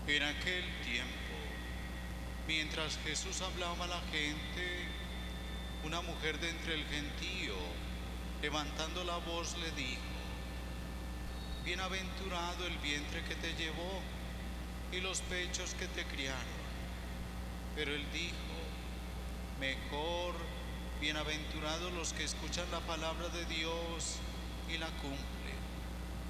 En aquel tiempo, mientras Jesús hablaba a la gente, una mujer de entre el gentío, levantando la voz, le dijo: Bienaventurado el vientre que te llevó y los pechos que te criaron. Pero él dijo: Mejor, bienaventurados los que escuchan la palabra de Dios y la cumplen.